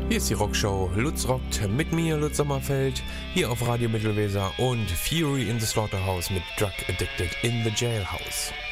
Hier ist die Rockshow Lutz rockt mit mir, Lutz Sommerfeld, hier auf Radio Mittelweser und Fury in the Slaughterhouse mit Drug Addicted in the Jailhouse.